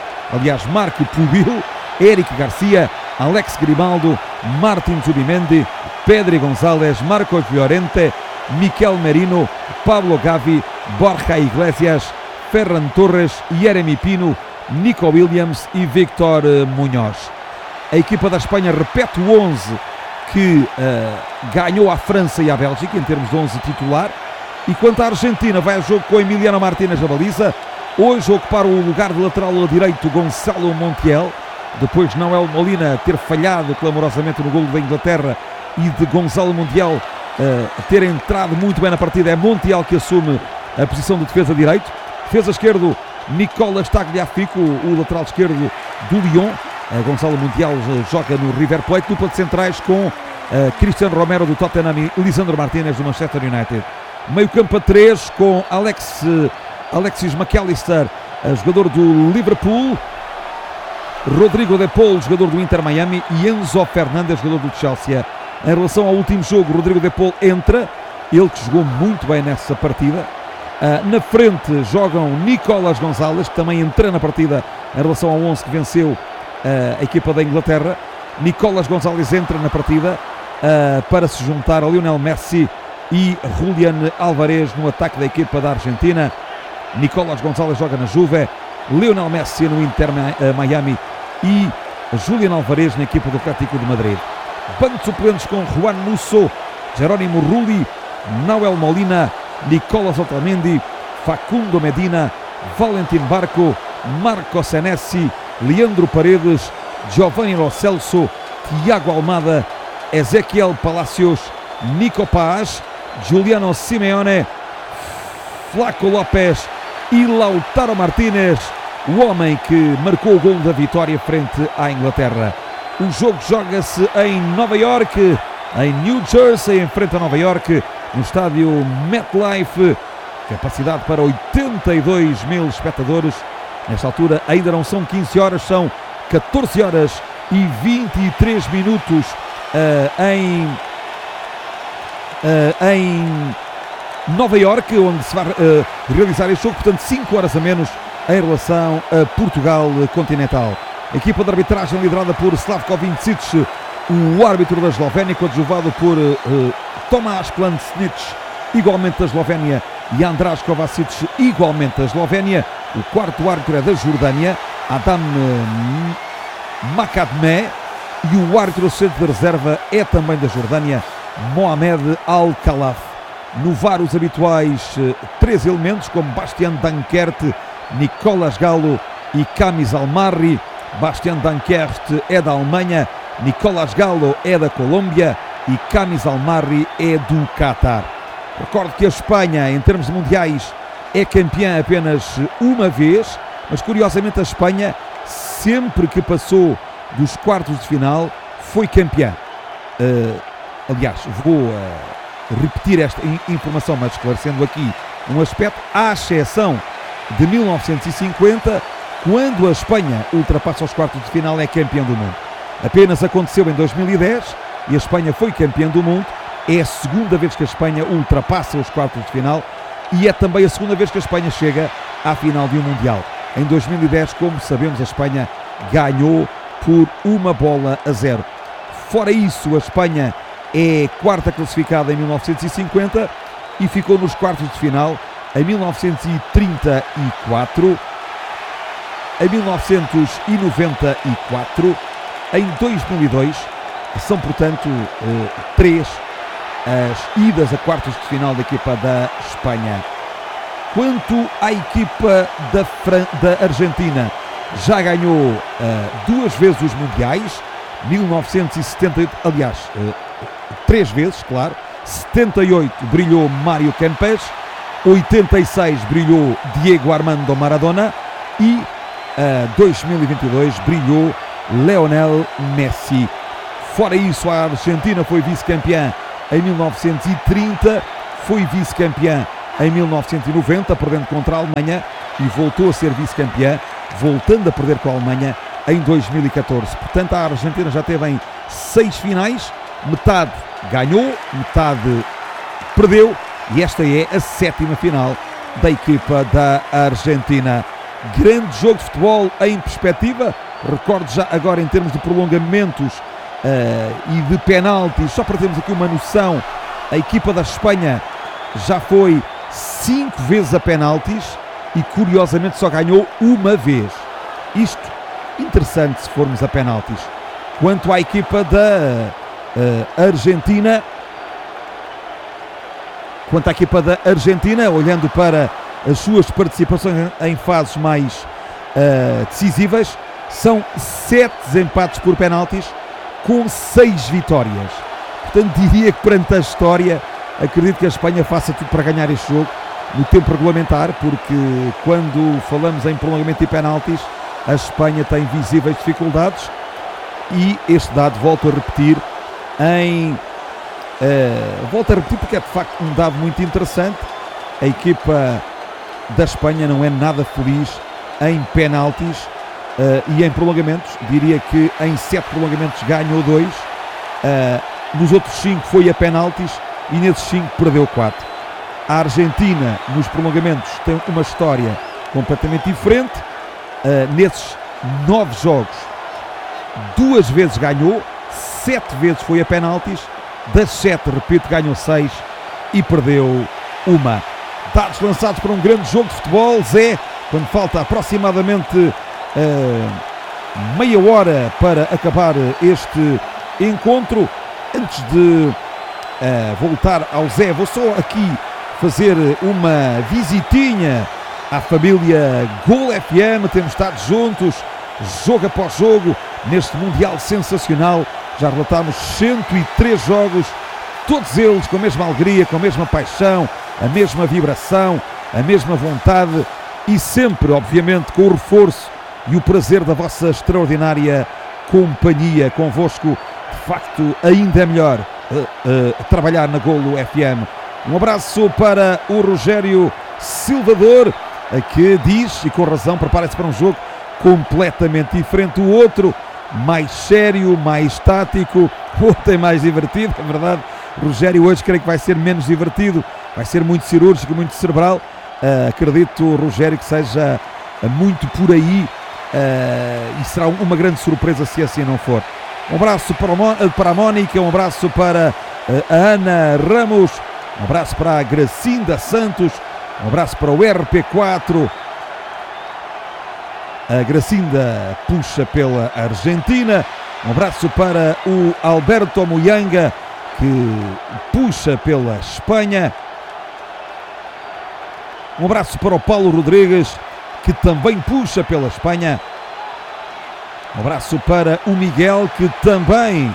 Eric Garcia, Alex Grimaldo, Martin Zubimendi, Pedri González, Marcos Llorente, Miquel Merino, Pablo Gavi, Borja Iglesias, Ferran Torres, Jeremy Pino, Nico Williams e Victor Munhoz. A equipa da Espanha repete o 11 que ganhou à França e à Bélgica em termos de 11 titular. E quanto à Argentina, vai a jogo com Emiliano Martínez na baliza. Hoje a ocupar o lugar de lateral direito Gonçalo Montiel, depois de Nahuel Molina ter falhado clamorosamente no golo da Inglaterra e de Gonçalo Montiel ter entrado muito bem na partida. É Montiel que assume a posição de defesa direito. Defesa esquerdo, Nicolas Tagliafico, o lateral esquerdo do Lyon. Gonçalo Montiel joga no River Plate. Dupla de centrais com Cristiano Romero do Tottenham e Lisandro Martínez do Manchester United. Meio campo a 3 com Alexis McAllister, jogador do Liverpool, Rodrigo de Paul, jogador do Inter Miami, e Enzo Fernandes, jogador do Chelsea. Em relação ao último jogo, Rodrigo de Paul entra, ele que jogou muito bem nessa partida. Na frente jogam Nicolas González, que também entra na partida em relação ao 11 que venceu a equipa da Inglaterra. Nicolas González entra na partida para se juntar a Lionel Messi e Julián Álvarez no ataque da equipa da Argentina. Nicolas González joga na Juve, Lionel Messi no Inter Miami e Julián Álvarez na equipa do Atlético de Madrid. Banco de suplentes com Juan Musso, Jerónimo Rulli, Nahuel Molina, Nicolas Otamendi, Facundo Medina, Valentín Barco, Marco Senesi, Leandro Paredes, Giovanni Lo Celso, Tiago Almada, Ezequiel Palacios, Nico Paz, Juliano Simeone, Flaco Lopes e Lautaro Martínez, o homem que marcou o golo da vitória frente à Inglaterra. O jogo joga-se em Nova York, em New Jersey, em frente a Nova York, no estádio MetLife. Capacidade para 82 mil espectadores. Nesta altura ainda não são 15 horas, são 14 horas e 23 minutos em Nova York, onde se vai realizar este jogo, portanto 5 horas a menos em relação a Portugal continental. A equipa de arbitragem liderada por Slavko Vincic, o árbitro da Eslovénia, coadjuvado por Tomáš Plansnic, igualmente da Eslovénia, e András Kovacic, igualmente da Eslovénia. O quarto árbitro é da Jordânia, Adam Makadmeh, e o árbitro assistente de reserva é também da Jordânia, Mohamed Al-Khalaf. No VAR, os habituais 3 elementos, como Bastian Dankert, Nicolas Galo e Kamis Almarri. Bastian Dankert é da Alemanha, Nicolas Galo é da Colômbia e Kamis Almarri é do Qatar. Recordo que a Espanha, em termos de mundiais, é campeã apenas uma vez, mas curiosamente a Espanha, sempre que passou dos quartos de final, foi campeã. Aliás, vou repetir esta informação, mas esclarecendo aqui um aspecto, à exceção de 1950, quando a Espanha ultrapassa os quartos de final, é campeã do mundo. Apenas aconteceu em 2010 e a Espanha foi campeã do mundo. É a segunda vez que a Espanha ultrapassa os quartos de final e é também a segunda vez que a Espanha chega à final de um Mundial. Em 2010, como sabemos, a Espanha ganhou por 1-0. Fora isso, a Espanha é quarta classificada em 1950 e ficou nos quartos de final em 1934, em 1994, em 2002. São, portanto, 3 as idas a quartos de final da equipa da Espanha. Quanto à equipa da Argentina, já ganhou 2 vezes os Mundiais, 1978, aliás, 3 vezes, claro. 78 brilhou Mário Kempes, 86 brilhou Diego Armando Maradona e 2022 brilhou Lionel Messi. Fora isso, a Argentina foi vice-campeã em 1930, foi vice-campeã em 1990, perdendo contra a Alemanha, e voltou a ser vice-campeã, voltando a perder com a Alemanha em 2014. Portanto, a Argentina já teve em 6 finais, metade ganhou, metade perdeu, e esta é a 7ª final da equipa da Argentina. Grande jogo de futebol em perspectiva. Recordo já agora em termos de prolongamentos e de penaltis, só para termos aqui uma noção, a equipa da Espanha já foi 5 vezes a penaltis e curiosamente só ganhou uma vez. Isto interessante se formos a penaltis. Quanto à equipa da Argentina, olhando para as suas participações em fases mais decisivas, são 7 desempates por penaltis com 6 vitórias. Portanto, diria que perante a história, acredito que a Espanha faça tudo para ganhar este jogo no tempo regulamentar, porque quando falamos em prolongamento e penaltis, a Espanha tem visíveis dificuldades, e este dado volto a repetir porque é de facto um dado muito interessante. A equipa da Espanha não é nada feliz em penaltis e em prolongamentos. Diria que em 7 prolongamentos ganhou 2, nos outros 5 foi a penaltis e nesses 5 perdeu 4. A Argentina nos prolongamentos tem uma história completamente diferente. Nesses 9 jogos, 2 vezes ganhou, 7 vezes foi a penaltis, das 7, repito, ganhou 6 e perdeu 1. Dados lançados para um grande jogo de futebol, Zé, quando falta aproximadamente meia hora para acabar este encontro. Antes de voltar ao Zé, vou só aqui fazer uma visitinha à família Gol FM. Temos estado juntos, jogo após jogo, neste Mundial sensacional. Já relatámos 103 jogos, todos eles com a mesma alegria, com a mesma paixão, a mesma vibração, a mesma vontade e sempre, obviamente, com o reforço e o prazer da vossa extraordinária companhia convosco. De facto, ainda é melhor trabalhar na Golo FM. Um abraço para o Rogério Silvador, que diz, e com razão, prepara-se para um jogo completamente diferente. O outro, mais sério, mais tático, o outro é mais divertido, é verdade. Rogério hoje creio que vai ser menos divertido, vai ser muito cirúrgico, muito cerebral. Acredito, Rogério, que seja muito por aí e será uma grande surpresa se assim não for. Um abraço para a Mónica, um abraço para a Ana Ramos, um abraço para a Gracinda Santos, um abraço para o RP4. A Gracinda puxa pela Argentina. Um abraço para o Alberto Muyanga, que puxa pela Espanha. Um abraço para o Paulo Rodrigues, que também puxa pela Espanha. Um abraço para o Miguel, que também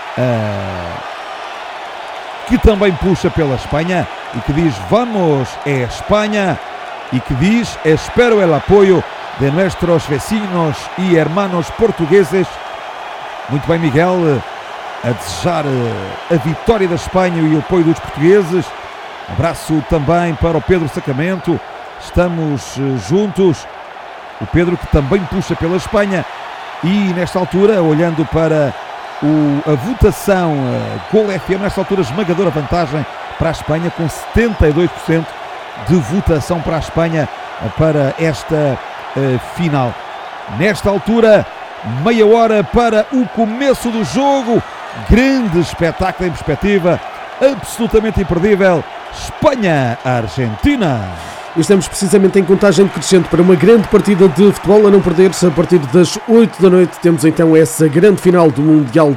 puxa pela Espanha e que diz vamos é Espanha, e que diz espero el apoio de nuestros vecinos e hermanos portugueses. Muito bem, Miguel, a desejar a vitória da Espanha e o apoio dos portugueses. Um abraço também para o Pedro Sacramento, estamos juntos. O Pedro, que também puxa pela Espanha. E nesta altura, olhando para a votação Gol FM, nesta altura esmagadora vantagem para a Espanha, com 72% de votação para a Espanha para esta final. Nesta altura, meia hora para o começo do jogo. Grande espetáculo em perspectiva, absolutamente imperdível. Espanha-Argentina. E estamos precisamente em contagem crescente para uma grande partida de futebol a não perder-se. A partir das 8 da noite temos então essa grande final do Mundial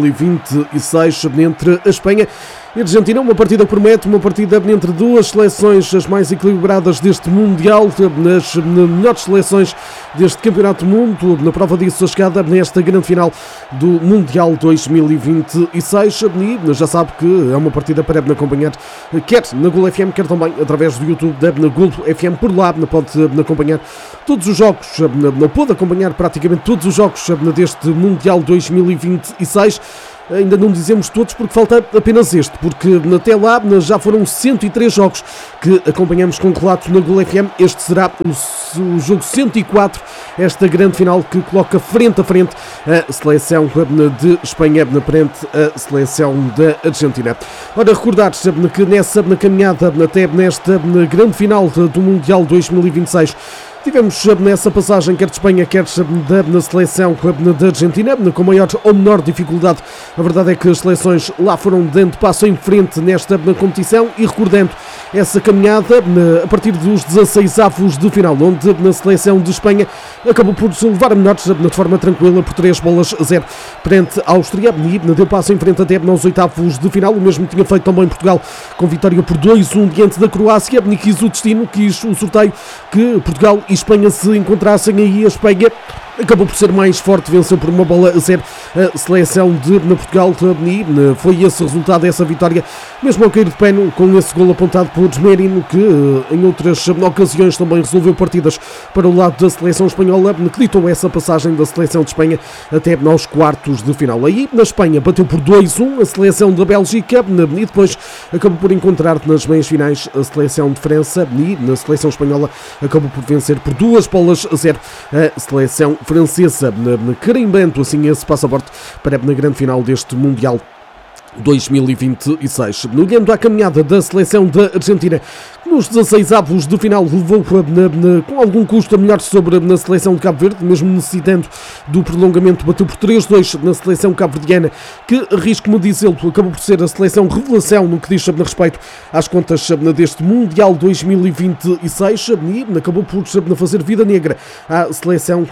2026 entre a Espanha e a Argentina. Uma partida que promete, uma partida entre duas seleções as mais equilibradas deste Mundial, nas melhores seleções deste Campeonato do Mundo. Na prova disso, a chegada nesta grande final do Mundial 2026. E já sabe que é uma partida para acompanhar, quer na Gol FM, quer também através do YouTube da Gol FM. Por lá pode acompanhar todos os jogos, pode acompanhar praticamente todos os jogos deste Mundial 2026. Ainda não dizemos todos porque falta apenas este, porque até lá já foram 103 jogos que acompanhamos com relato na Gol FM. Este será o jogo 104, esta grande final que coloca frente a frente a seleção de Espanha perante a seleção da Argentina. Ora, recordar-se que nessa caminhada até nesta grande final do Mundial 2026 tivemos nessa passagem, quer de Espanha, quer da seleção da Argentina, com maior ou menor dificuldade. A verdade é que as seleções lá foram dando passo em frente nesta competição e recordando essa caminhada a partir dos 16avos de final, onde na seleção de Espanha acabou por se levar a melhores de forma tranquila por 3-0 perante a Áustria e deu passo em frente até nos 8avos de final. O mesmo tinha feito também Portugal com vitória por 2-1 diante da Croácia. E quis o destino, quis o sorteio que Portugal e Espanha se encontrassem aí. A Espanha acabou por ser mais forte, venceu por 1-0 a seleção de Portugal e foi esse resultado, essa vitória, mesmo ao cair de pé com esse golo apontado por Merino, que em outras ocasiões também resolveu partidas para o lado da seleção espanhola, que ditou essa passagem da seleção de Espanha até aos quartos de final. Aí na Espanha bateu por 2-1 a seleção da Bélgica e depois acabou por encontrar nas meias finais a seleção de França e na seleção espanhola acabou por vencer por 2-0 a seleção francesa, carimbando assim esse passaporte para a grande final deste Mundial 2026. Olhando à caminhada da seleção da Argentina, nos 16avos de final levou com algum custo a melhor sobre na seleção de Cabo Verde, mesmo necessitando do prolongamento, bateu por 3-2 na seleção cabo-verdiana, que, arrisco-me dizê-lo, acabou por ser a seleção revelação no que diz respeito às contas deste Mundial 2026 e acabou por fazer vida negra à seleção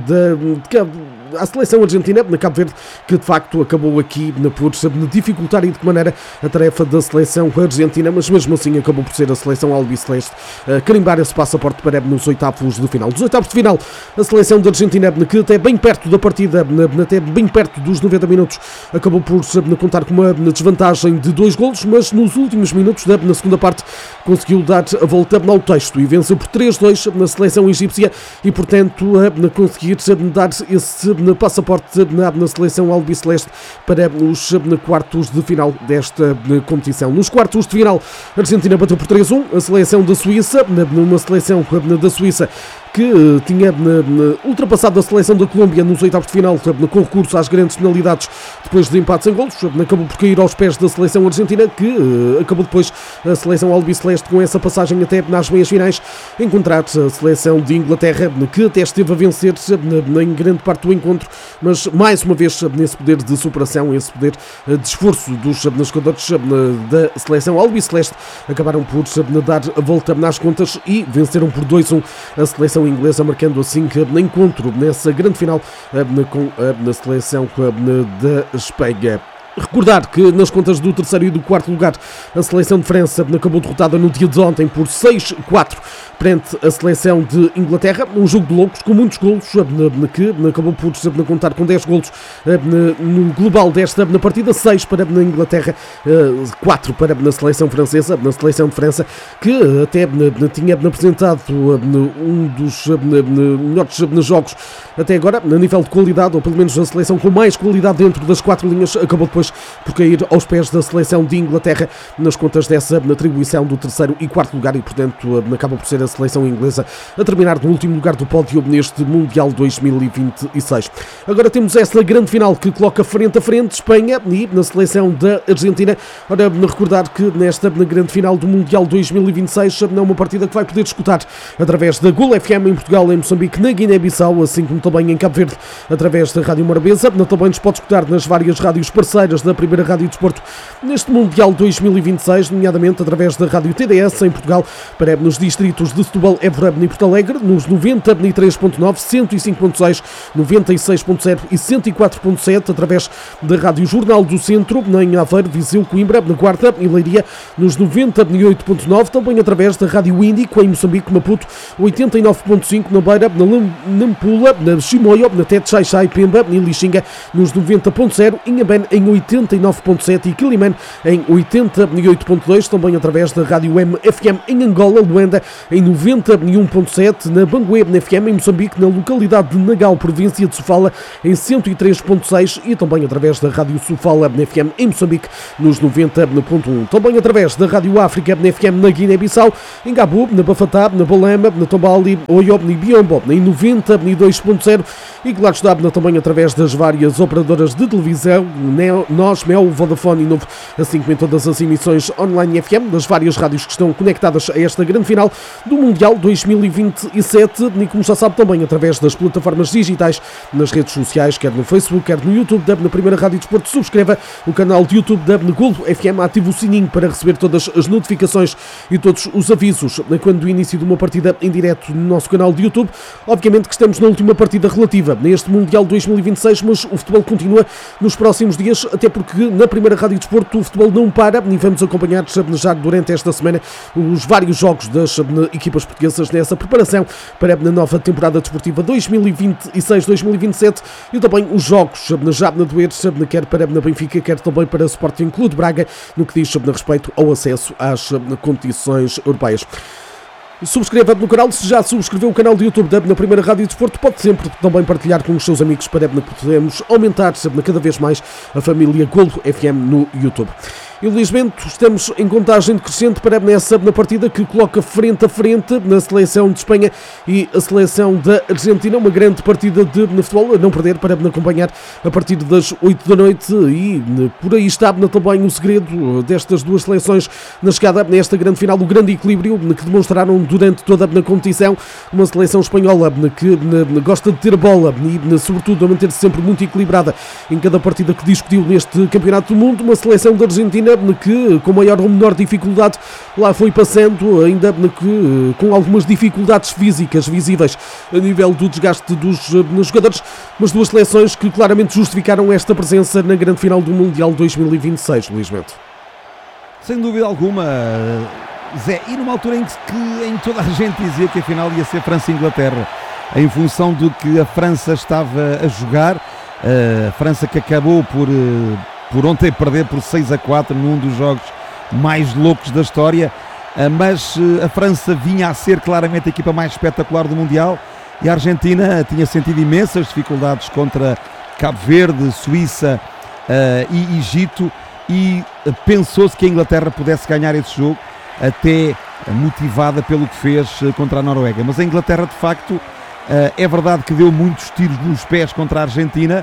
à seleção argentina, na Cabo Verde, que de facto acabou aqui por dificultar e de que maneira a tarefa da seleção argentina, mas mesmo assim acabou por ser a seleção albiceleste carimbar esse passaporte para nos 8avos de final. Dos 8avos de final, a seleção da Argentina, que até bem perto da partida, até bem perto dos 90 minutos, acabou por contar com uma desvantagem de 2 golos, mas nos últimos minutos, na segunda parte, conseguiu dar a volta ao texto e venceu por 3-2 na seleção egípcia e, portanto, conseguir dar esse passaporte na seleção albiceleste para os quartos de final desta competição. Nos quartos de final, a Argentina bateu por 3-1 a seleção da Suíça, numa seleção da Suíça que tinha ultrapassado a seleção da Colômbia nos 8avos de final com recurso às grandes penalidades depois de empates em golos. Acabou por cair aos pés da seleção argentina, que acabou depois a seleção albiceleste com essa passagem até nas meias finais encontrar a seleção de Inglaterra, que até esteve a vencer em grande parte do encontro, mas mais uma vez nesse poder de superação, esse poder de esforço dos jogadores da seleção albiceleste, acabaram por dar a volta nas contas e venceram por 2-1 a seleção inglesa, marcando assim que encontro nessa grande final com a seleção da Espanha. Recordar que nas contas do terceiro e do quarto lugar, a seleção de França acabou derrotada no dia de ontem por 6-4 perante a seleção de Inglaterra. Um jogo de loucos, com muitos golos, que acabou por contar com 10 golos no global desta partida, 6 para a Inglaterra, 4 para a seleção francesa, na seleção de França, que até tinha apresentado um dos melhores jogos até agora, a nível de qualidade, ou pelo menos a seleção com mais qualidade dentro das 4 linhas, acabou depois por cair aos pés da seleção de Inglaterra nas contas dessa atribuição do terceiro e quarto lugar e, portanto, acaba por ser a seleção inglesa a terminar no último lugar do pódio neste Mundial 2026. Agora temos essa grande final que coloca frente a frente Espanha e na seleção da Argentina. Ora, recordar que nesta grande final do Mundial 2026 é uma partida que vai poder escutar através da Gol FM em Portugal, em Moçambique, na Guiné-Bissau, assim como também em Cabo Verde, através da Rádio Morabeza. Também nos pode escutar nas várias rádios parceiras notícias da primeira Rádio Desporto neste Mundial 2026, nomeadamente através da Rádio TDS em Portugal, para nos distritos de Setúbal, Évora e Porto Alegre, nos 93.9, 105.6, 96.0 e 104.7, através da Rádio Jornal do Centro, em Aveiro, Viseu, Coimbra, na Guarda e Leiria, nos 98.9, também através da Rádio Índico, em Moçambique, Maputo, 89.5, na Beira, na Nampula, na Chimoio, na Tete, Xai-Xai, Pemba e Lixinga, nos 90.0, Inhambane em 89.7 e Quilimane em 88.2, também através da Rádio MFM em Angola, Luanda, em 91.7, na Banguê, na FM em Moçambique, na localidade de Nagal, província de Sofala, em 103.6 e também através da Rádio Sofala na FM em Moçambique, nos 90.1. Também através da Rádio África na FM na Guiné-Bissau, em Gabu, na Bafatá, na Balama, na Tombali, Oiob e Biombo, em 92.0 e claro está, também através das várias operadoras de televisão, Nós, Mel, Vodafone e Novo, assim como em todas as emissões online FM, das várias rádios que estão conectadas a esta grande final do Mundial 2027 e como já sabe também através das plataformas digitais, nas redes sociais, quer no Facebook, quer no YouTube, na primeira Rádio Desporto, subscreva o canal de YouTube da Golo FM, ative o sininho para receber todas as notificações e todos os avisos quando do início de uma partida em direto no nosso canal de YouTube. Obviamente que estamos na última partida relativa neste Mundial 2026, mas o futebol continua nos próximos dias, até porque na primeira Rádio Desporto o futebol não para e vamos acompanhar já durante esta semana os vários jogos das equipas portuguesas nessa preparação para a nova temporada desportiva 2026-2027 e também os jogos já na doer, quer para a Benfica, quer também para o Sporting Clube de Braga, no que diz respeito ao acesso às competições europeias. Subscreva no canal, se já subscreveu o canal do YouTube na primeira Rádio Desporto, pode sempre também partilhar com os seus amigos para que podemos aumentar cada vez mais a família Golo FM no YouTube. Infelizmente, estamos em contagem decrescente para na partida que coloca frente a frente na seleção de Espanha e a seleção da Argentina. Uma grande partida de futebol a não perder para acompanhar a partir das 8 da noite e por aí está também o segredo destas duas seleções na chegada nesta grande final, o grande equilíbrio que demonstraram durante toda a competição. Uma seleção espanhola que gosta de ter a bola e sobretudo a manter-se sempre muito equilibrada em cada partida que discutiu neste Campeonato do Mundo. Uma seleção da Argentina que com maior ou menor dificuldade lá foi passando, ainda que com algumas dificuldades físicas visíveis a nível do desgaste dos jogadores, mas duas seleções que claramente justificaram esta presença na grande final do Mundial 2026, Luís Bento. Sem dúvida alguma, Zé, e numa altura em toda a gente dizia que a final ia ser França e Inglaterra, em função do que a França estava a jogar, a França que acabou por ontem perder por 6-4 num dos jogos mais loucos da história, mas a França vinha a ser claramente a equipa mais espetacular do Mundial e a Argentina tinha sentido imensas dificuldades contra Cabo Verde, Suíça e Egito e pensou-se que a Inglaterra pudesse ganhar esse jogo, até motivada pelo que fez contra a Noruega, mas a Inglaterra de facto é verdade que deu muitos tiros nos pés contra a Argentina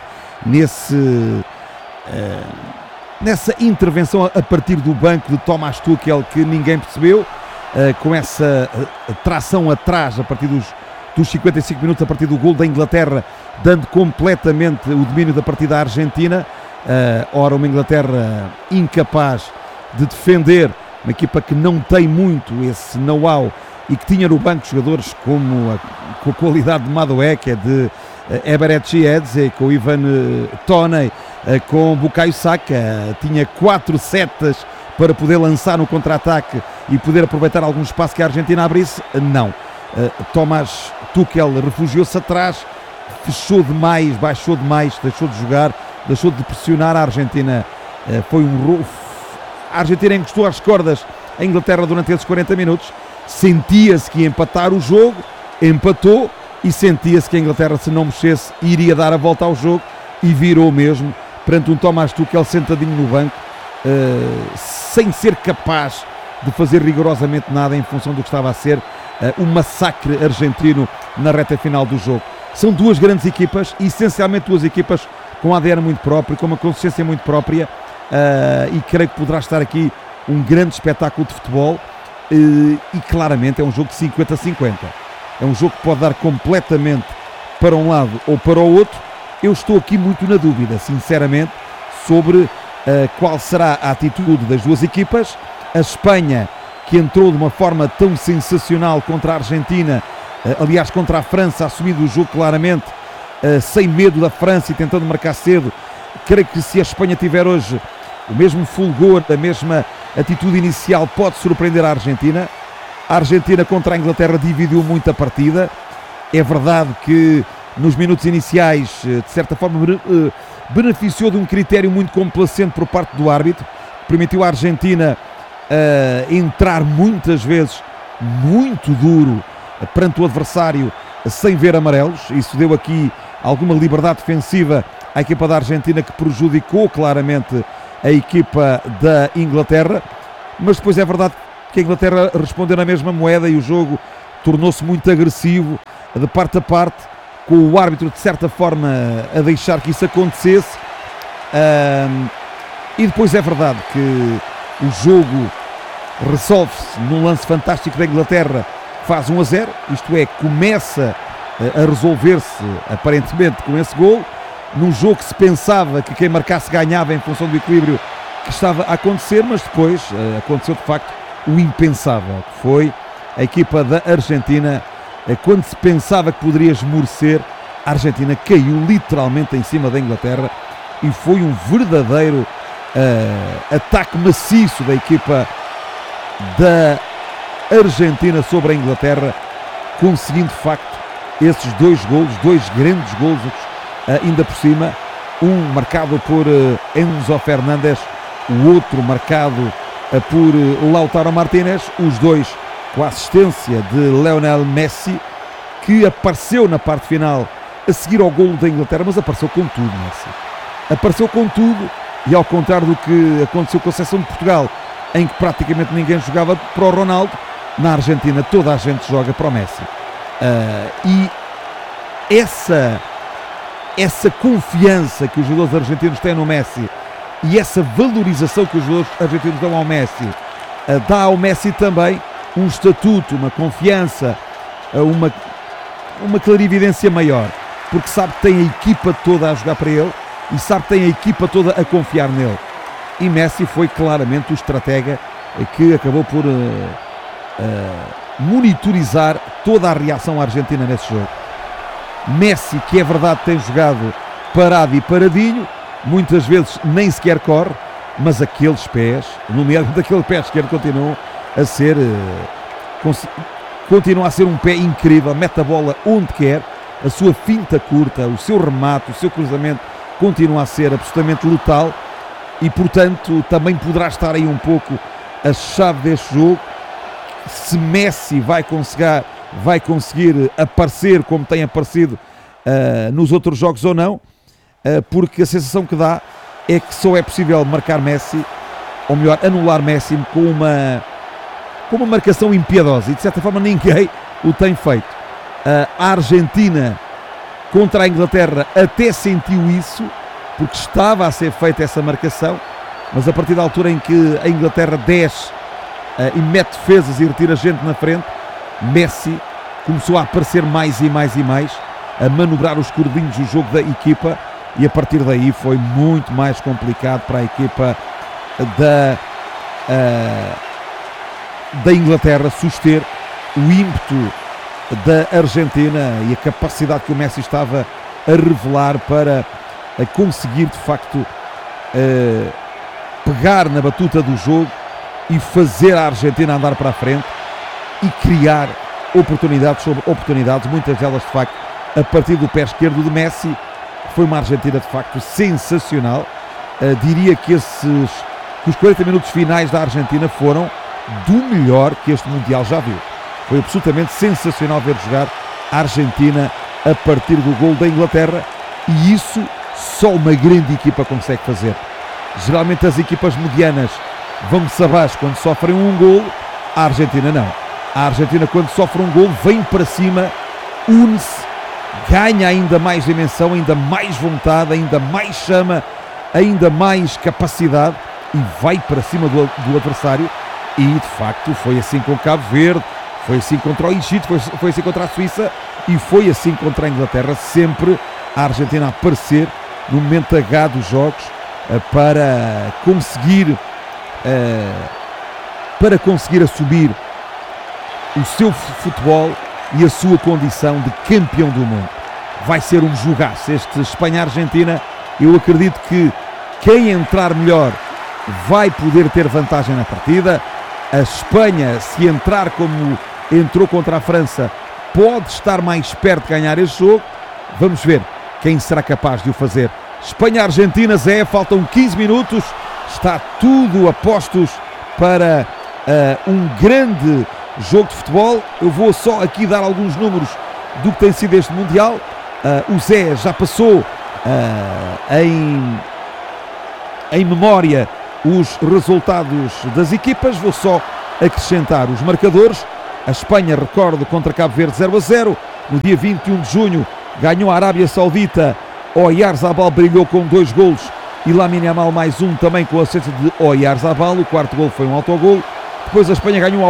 nessa intervenção a partir do banco de Thomas Tuchel que ninguém percebeu, com essa tração atrás a partir dos 55 minutos, a partir do gol da Inglaterra, dando completamente o domínio da partida à Argentina. Ora, uma Inglaterra incapaz de defender, uma equipa que não tem muito esse know-how e que tinha no banco jogadores com a qualidade de Madueke, de Eberechi Eze, com Ivan Toney, com Bukayo Saka, tinha 4 setas para poder lançar no contra-ataque e poder aproveitar algum espaço que a Argentina abrisse. Não. Thomas Tuchel refugiou-se atrás, fechou demais, baixou demais, deixou de jogar, deixou de pressionar a Argentina. A Argentina encostou às cordas a Inglaterra durante esses 40 minutos, sentia-se que ia empatar o jogo, empatou e sentia-se que a Inglaterra, se não mexesse, iria dar a volta ao jogo e virou mesmo perante um Thomas Tuchel sentadinho no banco, sem ser capaz de fazer rigorosamente nada em função do que estava a ser um massacre argentino na reta final do jogo. São duas grandes equipas, essencialmente duas equipas com ADN muito próprio, com uma consciência muito própria, e creio que poderá estar aqui um grande espetáculo de futebol, e claramente é um jogo de 50-50. É um jogo que pode dar completamente para um lado ou para o outro. Eu estou aqui muito na dúvida, sinceramente, sobre qual será a atitude das duas equipas. A Espanha, que entrou de uma forma tão sensacional contra a Argentina, aliás contra a França, assumindo o jogo claramente, sem medo da França e tentando marcar cedo. Creio que se a Espanha tiver hoje o mesmo fulgor, a mesma atitude inicial, pode surpreender a Argentina. A Argentina contra a Inglaterra dividiu muito a partida. É verdade que nos minutos iniciais, de certa forma, beneficiou de um critério muito complacente por parte do árbitro, que permitiu à Argentina entrar muitas vezes muito duro perante o adversário sem ver amarelos. Isso deu aqui alguma liberdade defensiva à equipa da Argentina, que prejudicou claramente a equipa da Inglaterra, mas depois é verdade que a Inglaterra respondeu na mesma moeda e o jogo tornou-se muito agressivo de parte a parte, com o árbitro de certa forma a deixar que isso acontecesse. E depois é verdade que o jogo resolve-se num lance fantástico da Inglaterra, faz 1-0, isto é, começa a resolver-se aparentemente com esse gol, num jogo que se pensava que quem marcasse ganhava em função do equilíbrio que estava a acontecer, mas depois aconteceu de facto o impensável, que foi a equipa da Argentina, quando se pensava que poderia esmorecer, a Argentina caiu literalmente em cima da Inglaterra e foi um verdadeiro ataque maciço da equipa da Argentina sobre a Inglaterra, conseguindo de facto esses dois grandes golos, ainda por cima, um marcado por Enzo Fernandes, o outro marcado por Lautaro Martínez, os dois com a assistência de Lionel Messi, que apareceu na parte final a seguir ao golo da Inglaterra, mas apareceu com tudo. Messi apareceu com tudo, e ao contrário do que aconteceu com a seleção de Portugal, em que praticamente ninguém jogava para o Ronaldo, na Argentina toda a gente joga para o Messi. E essa confiança que os jogadores argentinos têm no Messi e essa valorização que os jogadores argentinos dão ao Messi, dá ao Messi também um estatuto, uma confiança, uma clarividência maior, porque sabe que tem a equipa toda a jogar para ele e sabe que tem a equipa toda a confiar nele. E Messi foi claramente o estratega que acabou por monitorizar toda a reação argentina nesse jogo. Messi, que é verdade tem jogado parado e paradinho, muitas vezes nem sequer corre, mas aqueles pés, nomeadamente aquele pé esquerdo, continua a ser um pé incrível, mete a bola onde quer, a sua finta curta, o seu remate, o seu cruzamento continua a ser absolutamente letal e, portanto, também poderá estar aí um pouco a chave deste jogo, se Messi vai conseguir aparecer como tem aparecido nos outros jogos ou não, porque a sensação que dá é que só é possível marcar Messi, ou melhor, anular Messi com uma marcação impiedosa, e de certa forma ninguém o tem feito. A Argentina contra a Inglaterra até sentiu isso, porque estava a ser feita essa marcação, mas a partir da altura em que a Inglaterra desce e mete defesas e retira gente na frente, Messi começou a aparecer mais e mais e mais, a manobrar os cordinhos do jogo da equipa, e a partir daí foi muito mais complicado para a equipa da Inglaterra suster o ímpeto da Argentina e a capacidade que o Messi estava a revelar para conseguir de facto pegar na batuta do jogo e fazer a Argentina andar para a frente e criar oportunidades sobre oportunidades, muitas delas de facto a partir do pé esquerdo de Messi. Foi uma Argentina de facto sensacional. Diria que os 40 minutos finais da Argentina foram do melhor que este Mundial já viu. Foi absolutamente sensacional ver jogar a Argentina a partir do gol da Inglaterra, e isso só uma grande equipa consegue fazer. Geralmente as equipas medianas vão-se abaixo quando sofrem um gol, a Argentina não. A Argentina, quando sofre um gol, vem para cima, une-se, ganha ainda mais dimensão, ainda mais vontade, ainda mais chama, ainda mais capacidade, e vai para cima do adversário. E de facto foi assim com o Cabo Verde, foi assim contra o Egito, foi assim contra a Suíça e foi assim contra a Inglaterra. Sempre a Argentina a aparecer no momento H dos jogos para conseguir assumir o seu futebol e a sua condição de campeão do mundo. Vai ser um jogaço este Espanha-Argentina. Eu acredito que quem entrar melhor vai poder ter vantagem na partida. A Espanha, se entrar como entrou contra a França, pode estar mais perto de ganhar este jogo. Vamos ver quem será capaz de o fazer. Espanha-Argentina, Zé, faltam 15 minutos. Está tudo a postos para um grande jogo de futebol. Eu vou só aqui dar alguns números do que tem sido este Mundial. O Zé já passou em memória os resultados das equipas. Vou só acrescentar os marcadores. A Espanha, recordo, contra Cabo Verde 0-0. No dia 21 de junho ganhou a Arábia Saudita. Oyarzabal brilhou com 2 golos e Lamine Yamal mais um também com a assistência de Oyarzabal. O quarto gol foi um autogol. Depois a Espanha ganhou